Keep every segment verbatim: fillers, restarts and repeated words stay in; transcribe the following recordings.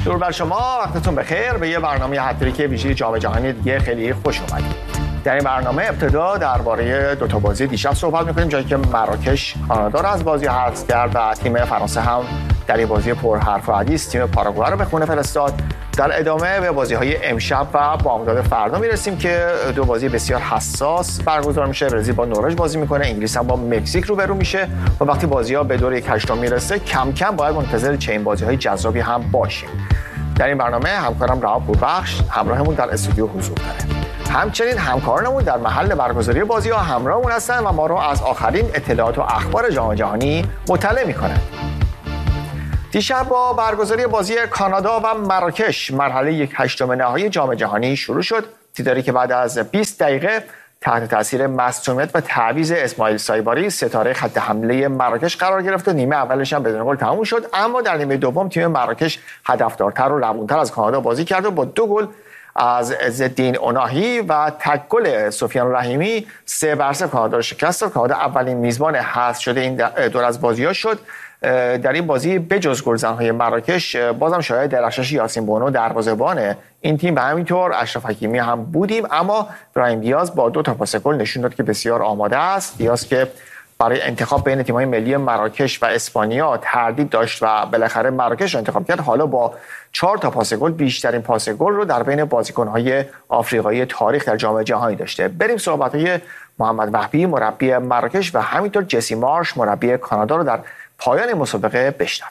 درود بر شما، وقتتون بخیر. به یه برنامه هتریک ویژه جام جهانی دیگه خیلی خوش اومدید. در این برنامه ابتدا درباره دو تا بازی دیشب صحبت می‌کنیم، جایی که مراکش کانادا رو از بازی حذف کرد و تیم فرانسه هم در این بازی پر حرف و حدیث تیم پاراگوئه رو به خونه فرستاد. در ادامه به بازی‌های امشب و بامداد فردا میرسیم که دو بازی بسیار حساس برگزار میشه. برزیل با نروژ بازی میکنه، انگلیس هم با مکزیک روبرو میشه و وقتی بازی‌ها به دور یک هشتم میرسه کم کم باید منتظر چنین بازی‌های جذابی هم باشیم. در این برنامه همکارم رها پوربخش همراهمون در استودیو حضور داره. همچنین همکارانمون در محل برگزاری بازی‌ها همراهمون هستن و ما رو از آخرین اطلاعات و اخبار جام جهانی مطلع میکنن. دیشب با برگزاری بازی کانادا و مراکش مرحله یک هشتم نهایی جام جهانی شروع شد. دیداری که بعد از بیست دقیقه تحت تاثیر مصدومیت و تعویض اسماعیل سایباری ستاره خط حمله مراکش قرار گرفت و نیمه اولش هم بدون گل تموم شد، اما در نیمه دوم تیم مراکش هدفدارتر و روونتر از کانادا بازی کرد و با دو گل از عزالدین اوناهی و تک گل سفیان رحیمی سه بر صفر کانادا رو شکست داد. کانادا اولین میزبان حذف شده این دور از بازی‌ها شد. در این بازی بجز گلزن‌های مراکش بازم شاهد درخشش یاسین بونو دروازه‌بان این تیم و همینطور اشرف حکیمی هم بودیم، اما برایم دیاز با دو تا پاس گل نشون داد که بسیار آماده است. دیاز که برای انتخاب بین تیم‌های ملی مراکش و اسپانیا تردید داشت و بالاخره مراکش رو انتخاب کرد، حالا با چهار تا پاس گل بیشترین پاس گل رو در بین بازیکن‌های آفریقایی تاریخ در جام جهانی داشته. بریم صحبت‌های محمد وهبی مربی مراکش و همینطور جسی مارش مربی کانادا رو در پایان مسابقه بشنویم.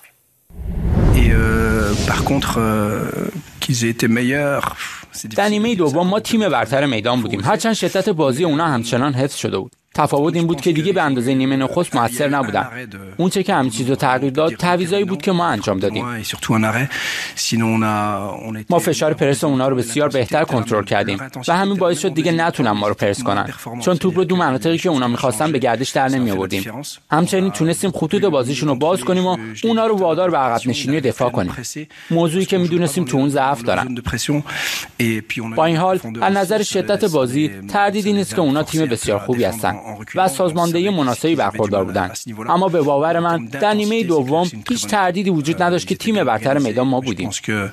در نیمه دوم ما تیم برتر میدان بودیم، هرچند شدت بازی اونا همچنان حفظ شده بود. تفاوت این بود که دیگه به اندازه نیمه نخست موثر نبودن. اون چه که همین چیزو تغییر داد تعویضایی بود که ما انجام دادیم. ما فشار پرس اونا رو بسیار بهتر کنترل کردیم و همین باعث شد دیگه نتونن ما رو پرس کنن، چون توپ رو دو مناطقی که اونا می‌خواستن به گردش در نمی‌آوردیم. همچنین تونستیم خطوط بازیشون رو باز کنیم و اونا رو وادار به عقب نشینی و دفاع کنیم، موضوعی که می‌دونستیم تو اون ضعف دارن. با این حال از نظر شدت بازی تردیدی نیست که اونا تیم بسیار خوبی هستن و از سازماندهی مناسبی برخوردار بودن، اما به باور من در نیمه دوم هیچ تردیدی وجود نداشت که تیم برتر میدان ما بودیم.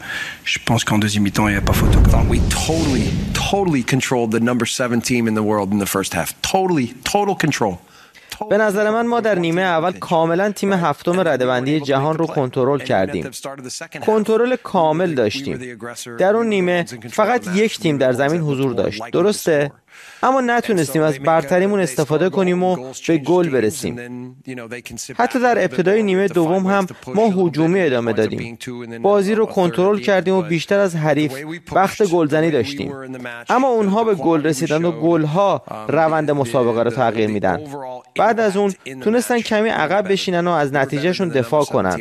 به نظر من ما در نیمه اول کاملا تیم هفتم رده‌بندی جهان رو کنترل کردیم. کنترل کامل داشتیم. در اون نیمه فقط یک تیم در زمین حضور داشت. درسته؟ اما نتونستیم از برتریمون استفاده کنیم و به گل برسیم. حتی در ابتدای نیمه دوم هم ما هجومی ادامه دادیم. بازی رو کنترل کردیم و بیشتر از حریف وقت گلزنی داشتیم. اما اونها به گل رسیدن و گل‌ها روند مسابقه رو تغییر میدن. بعد از اون تونستن کمی عقب بشینن و از نتیجهشون دفاع کنن.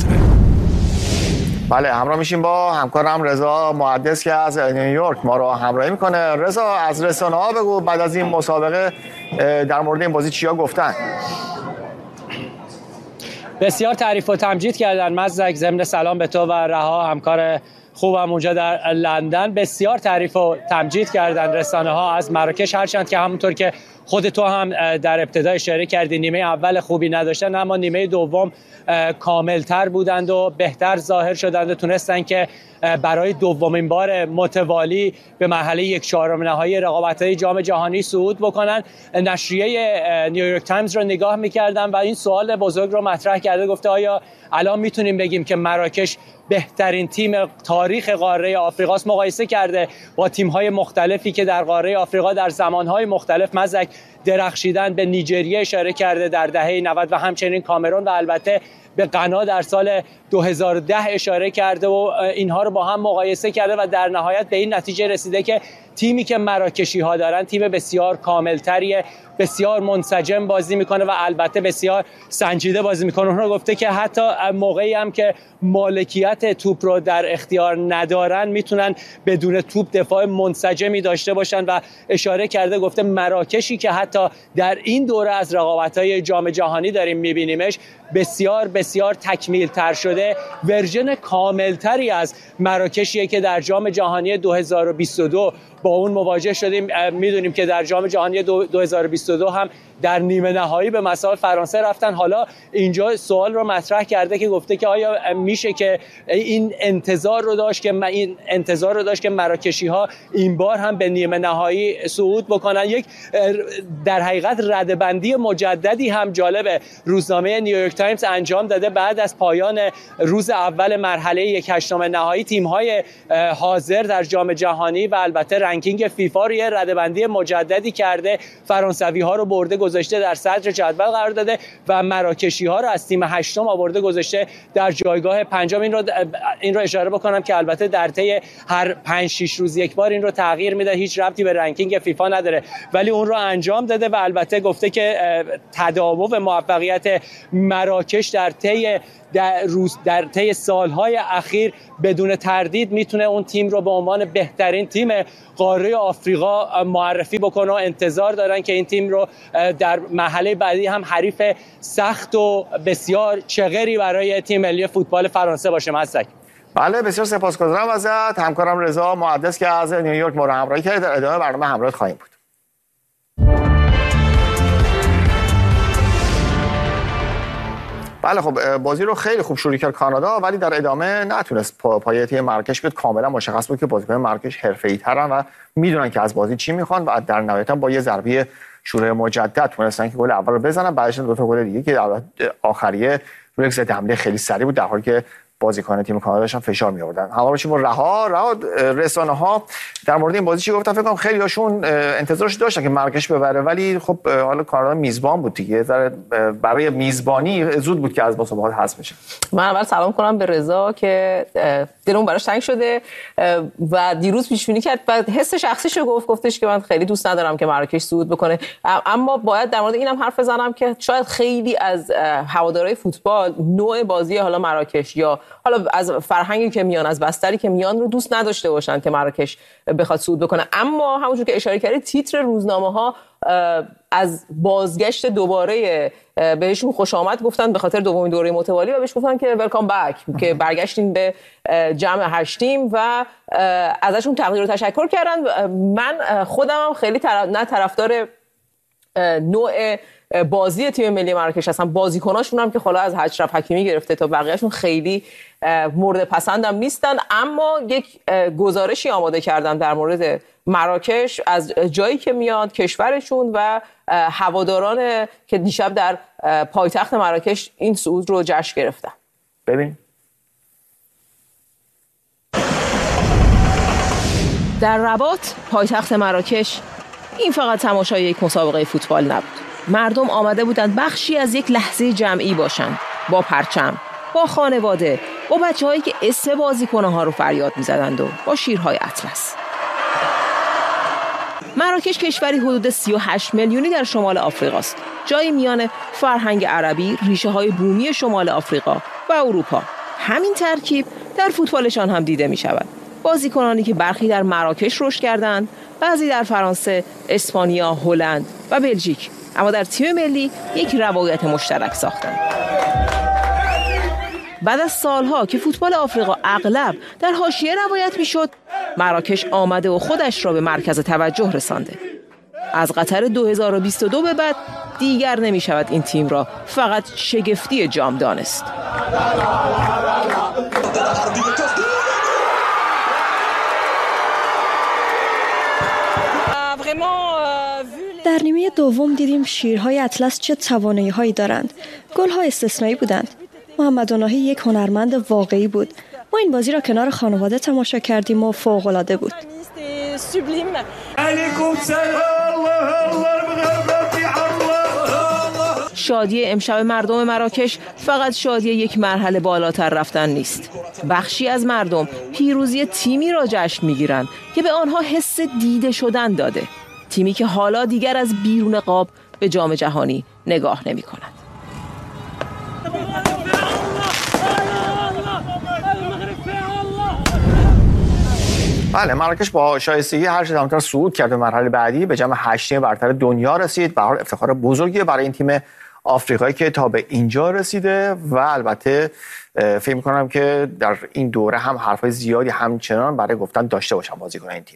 بله، همراه میشیم با همکارم رضا محدث که از نیویورک ما رو همراهی میکنه. رضا، از رسانه‌ها بگو بعد از این مسابقه در مورد این بازی چیا گفتن؟ بسیار تعریف و تمجید کردن. مزدک، ضمن سلام به تو و رها همکار خوبم اونجا در لندن، بسیار تعریف و تمجید کردن رسانه‌ها از مراکش، هرچند که همونطور که خود تو هم در ابتدا اشاره کردی نیمه اول خوبی نداشتن، اما نیمه دوم کاملتر بودند و بهتر ظاهر شدند و تونستن که برای دومین بار متوالی به مرحله یک چهارم نهایی رقابت‌های جام جهانی صعود بکنن. نشریه نیویورک تایمز رو نگاه می‌کردم و این سوال بزرگ رو مطرح کرده، گفته آیا الان میتونیم بگیم که مراکش بهترین تیم تاریخ قاره آفریقاست؟ مقایسه کرده با تیم‌های مختلفی که در قاره آفریقا در زمان‌های مختلف مزدک درخشیدن. به نیجریه اشاره کرده در دهه نود و همچنین کامرون و البته به غنا در سال دو هزار و ده اشاره کرده و اینها رو با هم مقایسه کرده و در نهایت به این نتیجه رسیده که تیمی که مراکشی ها دارن تیم بسیار کاملتریه، بسیار منسجم بازی میکنه و البته بسیار سنجیده بازی میکنه. اون رو گفته که حتی موقعی هم که مالکیت توپ رو در اختیار ندارن میتونن بدون توپ دفاع منسجمی داشته باشن و اشاره کرده، گفته مراکشی که حتی در این دوره از رقابت‌های جام جهانی داریم میبینیمش بسیار بسیار تکمیل تر شده، ورژن کامل تری از مراکشیه که در جام جهانی دو هزار و بیست و دو با اون مواجه شدیم. میدونیم که در جام جهانی دو هزار و بیست و دو هم در نیمه نهایی به مساوی فرانسه رفتن. حالا اینجا سوال رو مطرح کرده که گفته که آیا میشه که این انتظار رو داشت که این انتظار رو داشت که مراکشی‌ها این بار هم به نیمه نهایی صعود بکنن. یک در حقیقت ردبندی مجددی هم جالب روزنامه نیویورک تایمز انجام داده. بعد از پایان روز اول مرحله یک هشتم نهایی تیم‌های حاضر در جام جهانی و البته رنکینگ فیفا رو یه ردبندی مجددی کرده. فرانسوی‌ها رو برده گذاشته در صدر جدول قرار داده و مراکشی‌ها رو از تیم هشتم آورده گذاشته در جایگاه پنجم. این رو این رو اشاره بکنم که البته در طی هر پنج شش روز یک بار این رو تغییر میده، هیچ ربطی به رنکینگ فیفا نداره، ولی اون رو انجام داده و البته گفته که تداوم موفقیت مراکش در طی در روز در طی سالهای اخیر بدون تردید میتونه اون تیم رو به عنوان بهترین تیم قاره آفریقا معرفی بکنه و انتظار دارن که این تیم رو در مرحله بعدی هم حریف سخت و بسیار چغری برای تیم ملی فوتبال فرانسه باشه. مستک بله، بسیار سپاسگزارم ازت. همکارم رضا محدث که از نیویورک ما رو همراهی کرد. در ادامه برنامه همراه خواهیم بود. بله خب، بازی رو خیلی خوب شروع کرد کانادا، ولی در ادامه نتونست پا پایه تیم مراکش بیاد. کاملا مشخص بود که بازیکن مراکش حرفه‌ای‌ترن و میدونن که از بازی چی میخوان و در نهایت با یه ضربه شروع مجدد تونستن که گل اول رو بزنن. بعدش دو تا گل دیگه که آخریه روی یک ضد حمله خیلی سریع بود، در حالی که بازیکن تیم کانادا داشتن فشار می آوردن. حالا باشیم رها رها رسانه‌ها در مورد این بازی چی گفتن؟ فکر کنم خیلی هاشون انتظارش داشتن که مراکش ببره، ولی خب حالا کانادا میزبان بود دیگه، برای میزبانی زود بود که از مسابقات حذف بشه. من اول سلام کنم به رضا که دلمون براش تنگ شده و دیروز پیش بینی کرد و حس شخصیشو گفت، گفتش که من خیلی دوست ندارم که مراکش صعود بکنه، اما باید در مورد اینم حرف بزنم که شاید خیلی از هوادارهای فوتبال نوع بازی حالا مراکش یا حالا از فرهنگی که میان، از بستری که میان رو دوست نداشته باشن که مراکش بخواد صعود بکنه. اما همونجور که اشاره کردید تیتر روزنامه‌ها از بازگشت دوباره بهشون خوش آمد گفتن به خاطر دومین دوره متوالی و بهش گفتن که ویلکام بک، که برگشتیم به جمع هشتیم و ازشون تقدیر و تشکر کردن. من خودم هم خیلی طرف... نه طرفدار نوع بازی تیم ملی مراکش هستن، بازیکناشون هم که خلا از اشرف حکیمی گرفته تا بقیه‌شون خیلی مورد پسندم نیستن. اما یک گزارشی آماده کردم در مورد مراکش از جایی که میاد، کشورشون و هواداران که دیشب در پایتخت مراکش این صعود رو جشن گرفتن. ببین در رباط، پایتخت مراکش، این فقط تماشای یک مسابقه فوتبال نبود. مردم آمده بودند بخشی از یک لحظه جمعی باشند، با پرچم، با خانواده، با بچه‌هایی که اسم بازیکن‌ها رو فریاد می‌زدند و با شیرهای اطلس. مراکش کشوری حدود سی و هشت میلیونی در شمال آفریقاست، جایی میان فرهنگ عربی، ریشه‌های بومی شمال آفریقا و اروپا. همین ترکیب در فوتبالشان هم دیده می‌شود. بازیکنانی که برخی در مراکش رشد کردند، بعضی در فرانسه، اسپانیا، هلند و بلژیک، اما در تیم ملی یک روایت مشترک ساختند. بعد از سالها که فوتبال آفریقا اغلب در حاشیه روایت میشد، مراکش آمده و خودش را به مرکز توجه رسانده. از قطر دو هزار و بیست و دو به بعد دیگر نمی شود این تیم را فقط شگفتی جام دانست. در نیمه دوم دیدیم شیرهای اطلس چه توانایی‌هایی دارند. گل‌ها استثنایی بودند. محمد ناهی یک هنرمند واقعی بود. ما این بازی را کنار خانواده تماشا کردیم و فوق‌العاده بود. شادی امشب مردم مراکش فقط شادی یک مرحله بالاتر رفتن نیست. بخشی از مردم پیروزی تیمی را جشن می‌گیرند که به آنها حس دیده شدن داده. تیمی که حالا دیگر از بیرون قاب به جام جهانی نگاه نمی‌کند. بله، مراکش با شایستگی هر چه کمتر صعود کرد به مرحله بعدی، به جام هشتم برتر دنیا رسید. به هر حال افتخار بزرگی برای این تیم آفریقایی که تا به اینجا رسیده و البته فکر می‌کنم که در این دوره هم حرفای زیادی همچنان برای گفتن داشته باشن بازیکنان این تیم.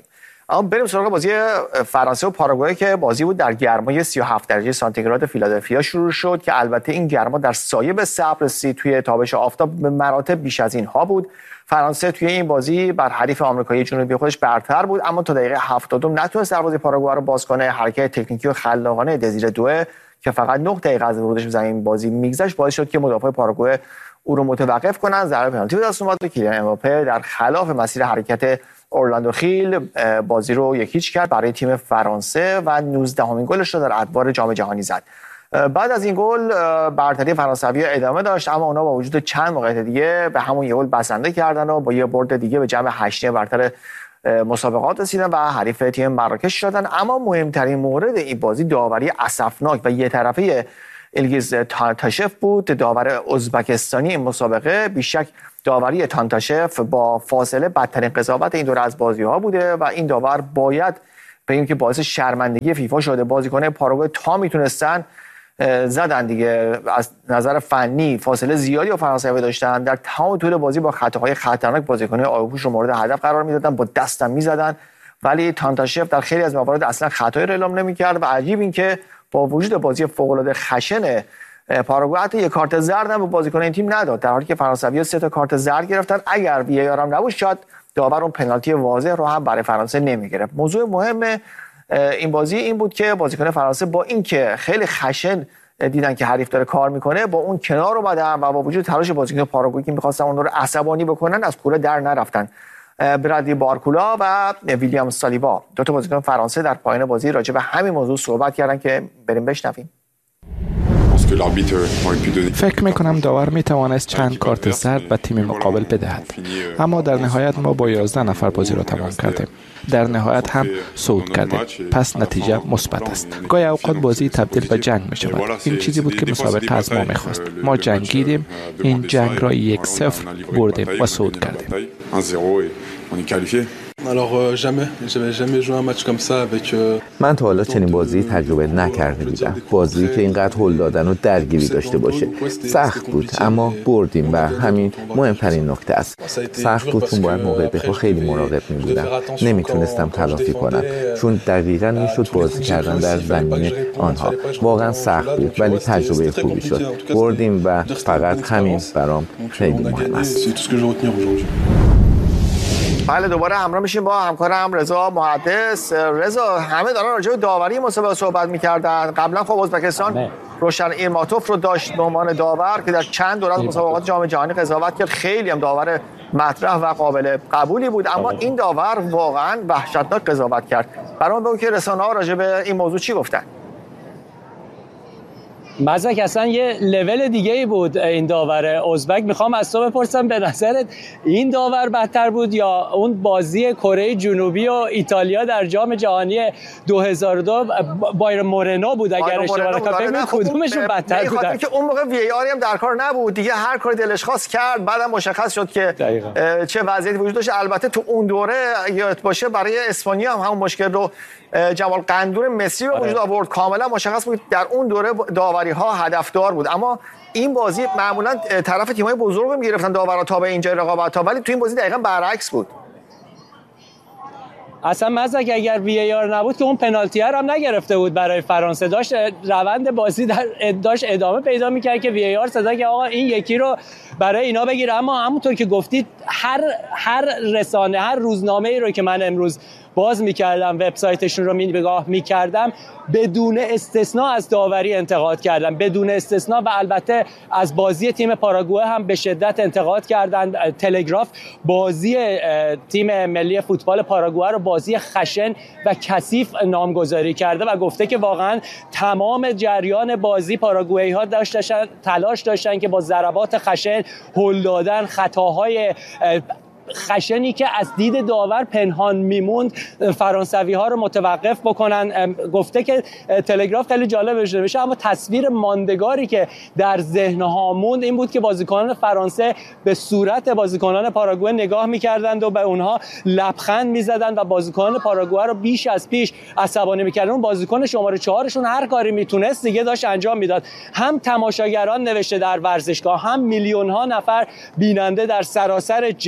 اما بریم سراغ بازی فرانسه و پاراگوئه که بازی بود در گرمای سی و هفت درجه سانتیگراد فیلادلفیا شروع شد که البته این گرما در سایه به صبر رسید. توی تابش آفتاب به مراتب بیش از اینها بود. فرانسه توی این بازی بر حریف آمریکایی جنوبی خودش برتر بود، اما تا دقیقه هفتادم نتونست دروازه پاراگوئه رو باز کنه. حرکت تکنیکی و خلاقانه دزیر دوئه که فقط نه دقیقه از ورودش به زمین بازی میگذشت باعث شد که مدافع پاراگوئه او رو متوقف کنن. ضربه پنالتی به دست اومد و کیلیان امباپه در خلاف مسیر حرکت اورلاندو خیل بازی رو یکیچ کرد برای تیم فرانسه و نوزدهمین گلش رو در ادوار جام جهانی زد. بعد از این گل برتری فرانسوی‌ها ادامه داشت، اما اونا با وجود چند موقعیت دیگه به همون یه گل بسنده کردن و با یه برد دیگه به جمع هشتم برتر مسابقات رسیدن و حریف تیم مراکش شدن. اما مهمترین مورد این بازی داوری اسفناک و یه طرفه الگیز تانتاشف بود، داور ازبکستانی این مسابقه. بیشک داوری تانتاشف با فاصله بدترین قضاوت این دوره از بازی‌ها بوده و این داور باید بگیم که باعث شرمندگی فیفا شده. بازیکنان پاراگوئه تا میتونستن زدن دیگه، از نظر فنی فاصله زیادی با فرانسوی داشتن، در تمام طول بازی با خطاهای خطرناک بازیکنان آیوپوش رو مورد هدف قرار میدادن، با دستم میزدن، ولی تانتاشف در خیلی از موارد اصلا خطایی رو اعلام نمی‌کرد. و عجیب این که با وجود بازی فوق‌العاده خشن پاراگوئه حتی یک کارت زرد هم به بازیکن این تیم نداد، در حالی که فرانسوی‌ها سه تا کارت زرد گرفتن. اگر وی ای آر هم نبود شاید داور اون پنالتی واضح رو هم برای فرانسه نمی‌گرفت. موضوع مهم این بازی این بود که بازیکن فرانسه با اینکه خیلی خشن دیدن که حریف داره کار میکنه، با اون کنار اومدن و با وجود تلاش بازیکن پاراگوئه که می‌خواستن اون رو عصبانی بکنن از کوره در نرفتن. برادلی بارکولا و ویلیام سالیبا دو تا بازیکن فرانسه در پایان بازی راجع به همین موضوع صحبت کردن که بریم بشنویم. فکر میکنم داور میتوانست چند کارت زرد به تیم مقابل بدهد، اما در نهایت ما با یازده نفر بازی را تمام کردیم. در نهایت هم صعود کردیم، پس نتیجه مثبت است. گاهی اوقات بازی تبدیل به جنگ می شود. این چیزی بود که مسابقه از ما میخواست. ما جنگیدیم، این جنگ را یک صفر بردیم و صعود کردیم. من تا حالا چنین بازی تجربه نکرده بودم، بازی که اینقدر هل دادن و درگیری داشته باشه. سخت بود اما بردیم و همین مهمترین نکته است. سخت بود چون باید موقع دفاع خیلی مراقب می بودم، نمیتونستم تلافی کنم چون دقیقاً میشد بازی کردن در زمین آنها. واقعا سخت بود ولی تجربه خوبی شد، بردیم و فقط همین برام خیلی مهم است. بله، دوباره همراه میشیم با همکارم رضا محدث. رضا، همه دارن راجع به داوری مسابقه صحبت می‌کردن. قبلا خب ازبکستان روشن ایرماتوف رو داشت به عنوان داور که در چند دوره از مسابقات جام جهانی قضاوت کرد، خیلی هم داور مطرح و قابل قبولی بود، اما این داور واقعا وحشتناک قضاوت کرد. برام بگو که رسانه‌ها راجع به این موضوع چی گفتن؟ مزدک اصلا یه لول دیگه ای بود این داور ازبک. میخوام از تو بپرسم به نظرت این داور بدتر بود یا اون بازی کره جنوبی و ایتالیا در جام جهانی دو هزار و دو بایر مورنو بود اگر اشتباه نکنم؟ کدومشون بدتر بود؟ خاطر که اون موقع وی ای آر هم در کار نبود دیگه، هر کاری دلش خواست کرد. بعدم مشخص شد که دقیقا چه وضعیتی وجود داشت. البته تو اون دوره یادت باشه برای اسپانیا هم همون مشکل رو جمال قندور مصری به وجود آورد. کاملا مشخص بود در اون دوره داوری ها هدفدار بود، اما این بازی معمولا طرف تیم‌های بزرگ رو می‌گرفتن داورا تا به اینجا رقابت‌ها، ولی تو این بازی دقیقاً برعکس بود. اصلا مزدک اگر وی ای آر نبود که اون پنالتی هم نگرفته بود برای فرانسه، داشت روند بازی در داشت ادامه پیدا می‌کرد که وی ای آر صدا که آقا این یکی رو برای اینا بگیره. اما همونطور که گفتید هر هر رسانه، هر روزنامه‌ای رو که من امروز باز می‌کردم، وبسایتشون رو نگاه می‌کردم، بدون استثنا از داوری انتقاد کردن، بدون استثنا، و البته از بازی تیم پاراگوئه هم به شدت انتقاد کردن. تلگراف بازی تیم ملی فوتبال پاراگوئه رو بازی خشن و کثیف نامگذاری کرده و گفته که واقعا تمام جریان بازی پاراگوئه‌ها داشتن تلاش داشتن که با ضربات خشن، هل دادن، خطاهای خشنی که از دید داور پنهان میموند فرانسوی ها رو متوقف بکنن. گفته که تلگراف خیلی جالب نوشته، اما تصویر ماندگاری که در ذهن ها موند این بود که بازیکنان فرانسه به صورت بازیکنان پاراگوئه نگاه میکردند و به اونها لبخند میزدند و بازیکنان پاراگوئه رو بیش از پیش عصبانی میکردند. اون بازیکن شماره چهارشون هر کاری میتونست دیگه داشت انجام میداد. هم تماشاگران نوشته در ورزشگاه، هم میلیون ها نفر بیننده در سراسر جهان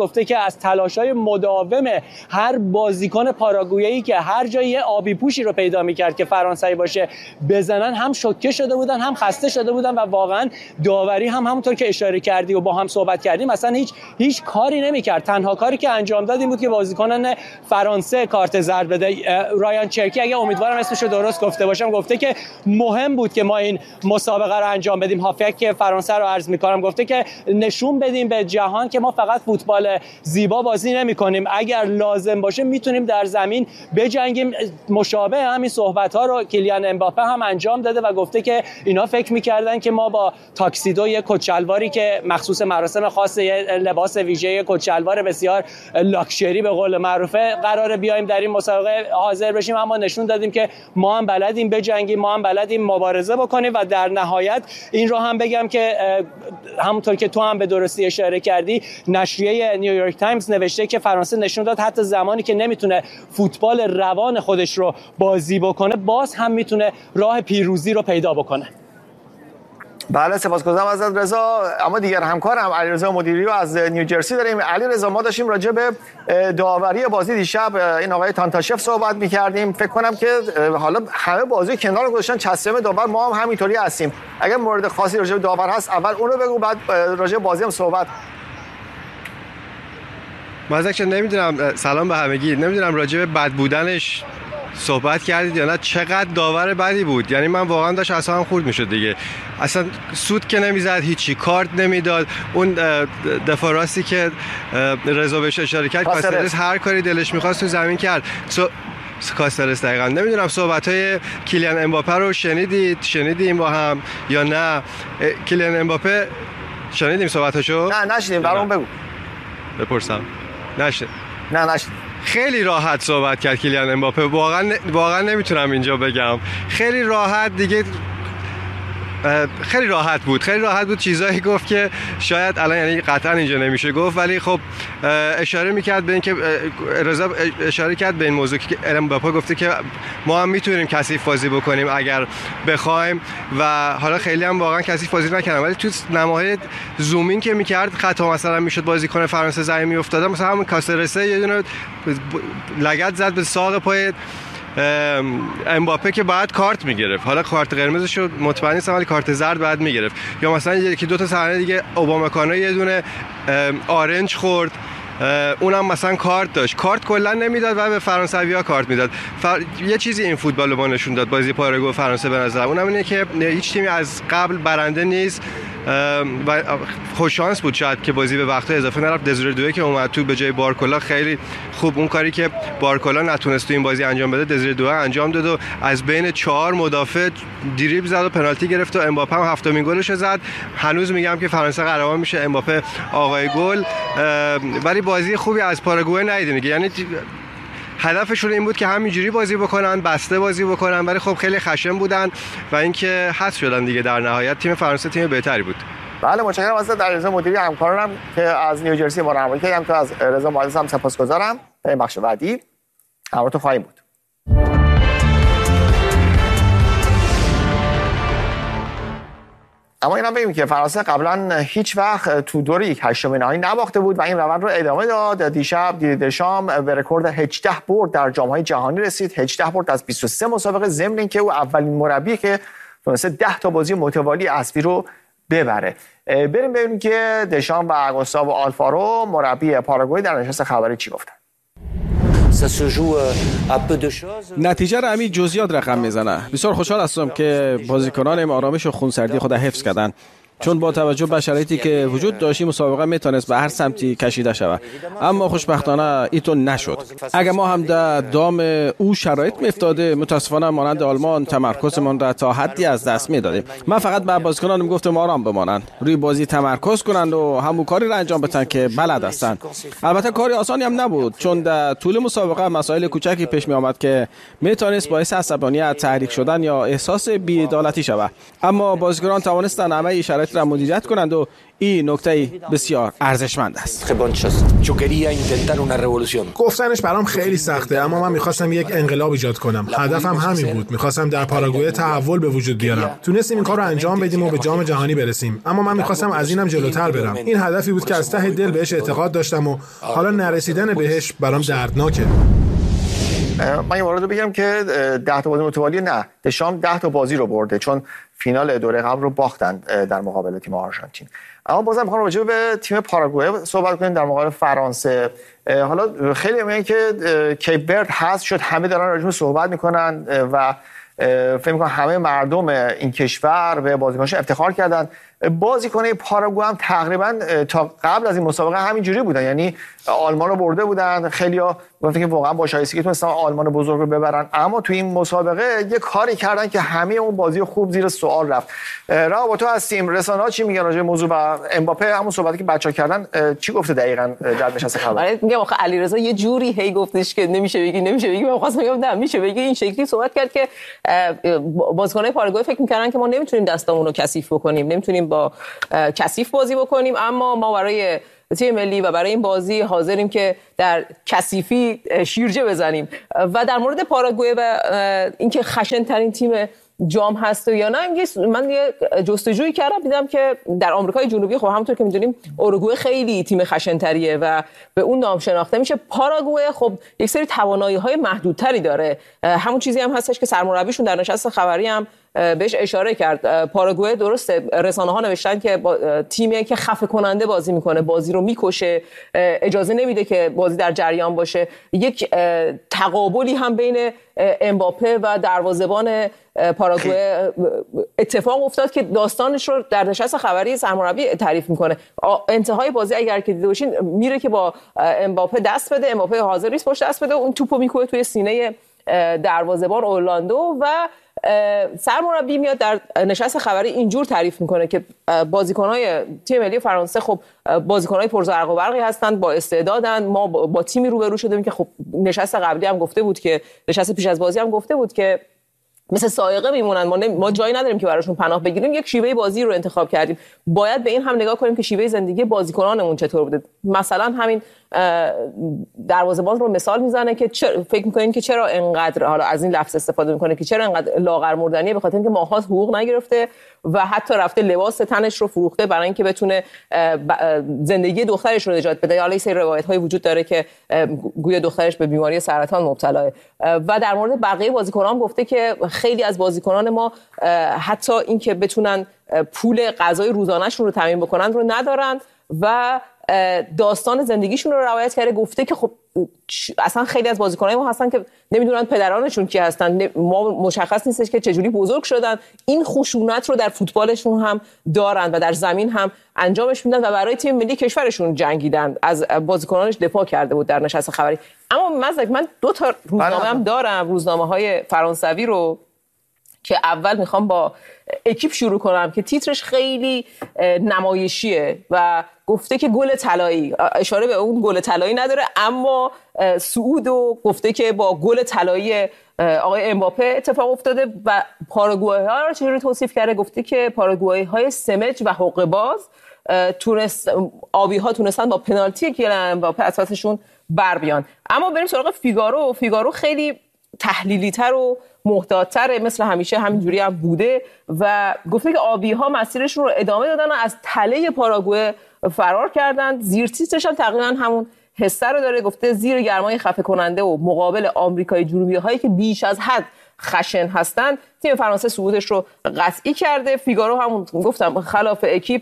گفته که از تلاش‌های مداوم هر بازیکن پاراگوئه‌ای که هر جایی آبی پوشی رو پیدا می‌کرد که فرانسوی باشه بزنن، هم شوکه شده بودن، هم خسته شده بودن و واقعا داوری هم همونطور که اشاره کردی و با هم صحبت کردیم اصلا هیچ هیچ کاری نمی‌کرد. تنها کاری که انجام داد این بود که بازیکنان فرانسه کارت زرد بده. رایان چرکی، اگه امیدوارم اسمش رو درست گفته باشم، گفته که مهم بود که ما این مسابقه رو انجام بدیم. هافک فرانسه رو عرض می‌کنم، گفته که نشون بدیم به جهان که ما فقط فوتبال زیبا بازی نمی‌کنیم، اگر لازم باشه میتونیم در زمین بجنگیم. مشابه همین صحبت‌ها رو کیلیان امباپه هم انجام داده و گفته که اینا فکر می‌کردن که ما با تاکسیدو، یک کچلواری که مخصوص مراسم خاص، لباس ویژه، کچلوار بسیار لاکچری به قول معروفه، قراره بیایم در این مسابقه حاضر بشیم، اما نشون دادیم که ما هم بلدیم بجنگیم، ما هم بلدیم مبارزه بکنیم. و در نهایت این رو هم بگم که همونطور که تو هم به درستی اشاره کردی، نشریه نیویورک تایمز نوشته که فرانسه نشون داد حتی زمانی که نمیتونه فوتبال روان خودش رو بازی بکنه، باز هم میتونه راه پیروزی رو پیدا بکنه. بله، سپاسگزارم ازت رضا. اما دیگر همکارم علیرضا مدیری رو از نیوجرسی داریم. علیرضا، ما داشتیم راجع به داوری بازی دیشب این آقای تانتاشف صحبت می‌کردیم. فکر کنم که حالا همه بازی کنار گذاشتن، چسبه داور، ما هم همینطوری هستیم. اگر مورد خاصی راجع به داور هست اول اون رو بگو، بعد راجع به بازی هم صحبت. مازک نمیدونم، سلام به همگی، نمیدونم راجع به بد بودنش صحبت کردید یا نه. چقدر داور بدی بود، یعنی من واقعا داشت اصلا خورد میشد دیگه. اصلا سود که نمیزد، هیچی کارت نمیداد. اون دفاع راستی که رضا بهش اشاره کرد، کاسترس هر کاری دلش میخواست تو زمین کرد. سو کاسترس دقیقاً. نمیدونم صحبت‌های کیلیان امباپه رو شنیدید شنیدیم با هم یا نه؟ کیلیان امباپه شنیدیم صحبتاشو؟ نه نشنیدیم، برام بگو. بپرسم. نشنید. نه نشنید. خیلی راحت صحبت کرد کیلیان امباپه، واقعا واقعا نمیتونم اینجا بگم. خیلی راحت دیگه، خیلی راحت بود خیلی راحت بود چیزایی گفت که شاید الان، یعنی قطعا اینجا نمیشه گفت، ولی خب اشاره میکرد به این که رضا اشاره کرد به این موضوع که امباپه گفته که ما هم میتونیم کثیف بازی بکنیم اگر بخوایم، و حالا خیلی هم واقعا کثیف بازی نکردن، ولی تو نماهای زومین که میکرد خطا مثلا میشد بازیکن فرانسه زمین میافتاد، مثلا همون کاسرسه یه دونه لگد زد به ساق پای امباپه که بعد کارت میگرفت. حالا کارت قرمزش رو مطمئن نیستم، ولی کارت زرد بعد میگرفت. یا مثلا یکی دو تا صحنه دیگه اوبامکانو یه دونه آرنج خورد، اونم مثلا کارت داشت، کارت کلا نمیداد و به فرانسوی‌ها کارت میداد. فر... یه چیزی این فوتبال رو نشون داد بازی پاراگوئه فرانسه به نظر اونم اینه که هیچ تیمی از قبل برنده نیست و خوش شانس بود شاید که بازی به وقت اضافه نرفت. دزیره دوئه که اومد تو به جای بارکولا خیلی خوب اون کاری که بارکولا نتونست تو این بازی انجام بده دزیره دوئه انجام داد و از بین چهار مدافع دریبل زد و پنالتی گرفت و امباپه هم هفتمین گلش زد. هنوز میگم که فرانسه قهرمان میشه، امباپه آقای گل. ولی بازی خوبی از پاراگوئه ندیدیم دیگه، یعنی هدفشون این بود که همینجوری بازی بکنن، بسته بازی بکنن، ولی خب خیلی خشن بودن و اینکه حذف شدن دیگه. در نهایت تیم فرانسه تیم بهتری بود. بله، متشکرم از علیرضا مدیری همکارانم که از نیوجرسی ما رو همراهی کردن. تو از رضا معزز هم سپاسگزارم. در این بخش بعدی همراهتون خواهیم بود. اما اینا بگیم که فرانسه قبلا هیچ وقت تو دور یک هشتم نهایی نباخته بود و این روند رو ادامه داد. دیشب دشام به رکورد هجده برد در جام‌های جهانی رسید. هجده برد از بیست و سه مسابقه، ضمن اینکه او اولین مربی که تونسته ده تا بازی متوالی اسبی رو ببره. بریم ببینیم که دشام و گوستاو آلفارو مربی پاراگوئه در نشست خبری چی گفتن. نتیجه را همین جزئیات رقم میزنه. بسیار خوشحال هستم که بازیکنان ام آرامش و خونسردی خود حفظ کردن، چون با توجه به شرایطی که وجود داشت مسابقه میتونست به هر سمتی کشیده شود، اما خوشبختانه اینطور نشد. اگر ما هم در دام او شرایط میافتاده، متاسفانه مانند آلمان تمرکزمان را تا حدی از دست میدادیم. من فقط به بازیکنانم گفتم آرام بمانند، روی بازی تمرکز کنند و همون کاری را انجام بدن که بلد هستند. البته کاری آسانی هم نبود، چون در طول مسابقه مسائل کوچکی پیش می آمد که میتونست باعث عصبانیت، تحریک شدن یا احساس بی‌عدالتی شود، اما بازیکنان توانستند همه شرایط شرایط را مدیریت کنند و این نکته بسیار ارزشمند است. گفتنش برام خیلی سخته، اما من میخواستم یک انقلاب ایجاد کنم. هدفم همین بود. میخواستم در پاراگوئه تحول به وجود بیارم. تونستیم این کار رو انجام بدیم و به جام جهانی برسیم، اما من میخواستم از اینم جلوتر برم. این هدفی بود که از ته دل بهش اعتقاد داشتم و حالا نرسیدن بهش برام دردناکه. من یه مورد بگم که ده تا بازی متوالی نه، دشام ده تا بازی رو برده چون فینال دوره قبل رو باختن در مقابل تیم آرژانتین. اما بازم میخوام راجع به تیم پاراگوئه صحبت کنیم در مقابل فرانسه. حالا خیلی میگن که کیپ ورد حذف شد، همه دارن راجع به صحبت میکنن و فکر میکنم همه مردم این کشور به بازیکناش افتخار کردن. بازیکنای پاراگوئه هم تقریبا تا قبل از این مسابقه همین جوری بودن، یعنی آلمان رو برده بودن، خیلیا گفتن که واقعا با شایستگی تونستن آلمان بزرگ رو ببرن، اما تو این مسابقه یه کاری کردن که همه اون بازی خوب زیر سوال رفت. راه با تو هستیم، رسانه‌ها چی میگن راجع به موضوع و امباپه همون صحبتی که بچه‌ها کردن چی گفته دقیقاً در نشست خبر؟ میگم آخه علیرضا یه جوری هی گفتش که نمیشه بگی نمیشه بگی، من خواستم بگم نه میشه بگی. این شکلی صحبت کرد که بازیکن‌های پاراگوئه فکر می‌کردن که ما نمیتونیم دستامون رو کثیف بکنیم، نمیتونیم با کثیف بازی بکنیم، اما ما برای تیم ملی و برای این بازی حاضریم که در کثیفی شیرجه بزنیم. و در مورد پاراگوئه و اینکه خشن ترین تیم جام هست یا نه، من یه جستجویی کردم دیدم که در آمریکای جنوبی خب همونطور که میدونیم اوروگوئه خیلی تیم خشن تریه و به اون نام شناخته میشه. پاراگوئه خب یک سری توانایی‌های محدودتری داره، همون چیزی هم هستش که سرمربیشون در نشست خبری هم بهش اشاره کرد. پاراگوئه درسته رسانه‌ها نوشتن که تیمی که خفه کننده بازی میکنه، بازی رو میکشه، اجازه نمیده که بازی در جریان باشه. یک تقابلی هم بین امباپه و دروازه‌بان پاراگوئه اتفاق افتاد که داستانش رو در نشست خبری سرمربی تعریف میکنه. انتهای بازی اگر که دیده باشین میره که با امباپه دست بده، امباپه حاضر نیست پشت دست بده، اون توپو میکوبه توی سینه دروازه‌بان اورلاندو و سرمربی میاد در نشست خبری اینجور تعریف میکنه که بازیکن‌های تیم ملی فرانسه خب بازیکن‌های پرزرق و برقی هستند، با استعدادن. ما با تیمی روبرو شدیم که خب نشست قبلی هم گفته بود که نشست پیش از بازی هم گفته بود که مثل سائقه میمونن، ما, ما جایی نداریم که براشون پناه بگیریم. یک شیوه بازی رو انتخاب کردیم، باید به این هم نگاه کنیم که شیوه زندگی بازیکنانمون چطور بوده. مثلا همین دروازه‌بان رو مثال میزنه که فکر میکنین که چرا انقدر، حالا از این لفظ استفاده میکنه که چرا انقدر لاغر مردنیه، به خاطر اینکه ماها حقوق نگرفته و حتی رفته لباس تنش رو فروخته برای اینکه بتونه زندگی دخترش رو نجات بده. حالا این سری روایت‌های وجود داره که گویا دخترش به بیماری سرطان مبتلاه. و در مورد بقیه بازیکنان هم گفته که خیلی از بازیکنان ما حتی اینکه بتونن پول غذای روزانه‌شون رو تامین بکنن رو ندارن و داستان زندگیشون رو روایت کرده. گفته که خب اصلا خیلی از بازیکنان ما هستن که نمیدونن پدرانشون کی هستن، ما مشخص نیستش که چجوری بزرگ شدن. این خشونت رو در فوتبالشون هم دارن و در زمین هم انجامش میدن و برای تیم ملی کشورشون جنگیدن. از بازیکنانش دفاع کرده بود در نشست خبری. اما مزدک من دو تا روزنامه هم دارم، روزنامه‌های فرانسوی رو که اول میخوام با اکیپ شروع کنم که تیترش خیلی نمایشیه و گفته که گل طلایی، اشاره به اون گل طلایی نداره، اما سعودو گفته که با گل طلایی آقای امباپه اتفاق افتاده و پاراگوئه ها رو چجوری توصیف کرده. گفته که پاراگوئه های سمج و حقه باز تونست آبی ها تونستن با پنالتی کیلان امباپه از پسشون بر بیان. اما بریم سراغ فیگارو. فیگارو خیلی تحلیلی تر و محتاط‌تره، مثل همیشه همینجوری هم بوده و گفته که آبی ها مسیرشون رو ادامه دادن و از تله پاراگوئه فرار کردن. زیر تیترش هم تقریبا همون حسه رو داره. گفته زیر گرمای خفه کننده و مقابل آمریکای جنوبی هایی که بیش از حد خشن هستن، تیم فرانسه صعودش رو قطعی کرده. فیگارو همون گفتم خلاف اکیپ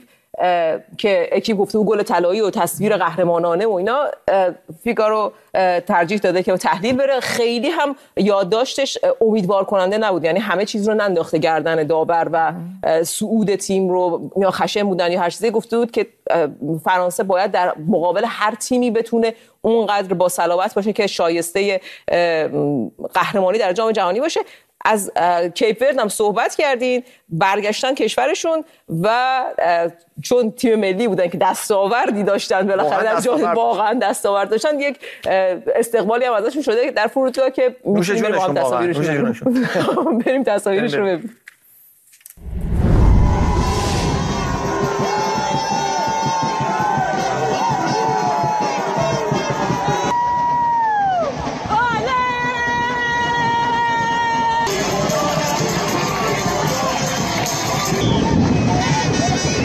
که اکیپ گفته گل طلایی و تصویر قهرمانانه و اینا، فیگارو ترجیح داده که تحلیل بره. خیلی هم یادداشتش امیدوار کننده نبود، یعنی همه چیز رو ننداخته گردن داور و صعود تیم رو یا خشن بودن یا هر چیزی. گفته بود که فرانسه باید در مقابل هر تیمی بتونه اونقدر با صلابت باشه که شایسته قهرمانی در جام جهانی باشه. از کیپ ورد هم صحبت کردین، برگشتن کشورشون و چون تیم ملی بودن که دستاوردی داشتن، بالاخره در جام واقعا دستاورد داشتن، یک استقبالی هم ازشون شده در فرودگاه که می‌تونیم بریم تصاویرش رو بریم تصاویرش رو ببینیم.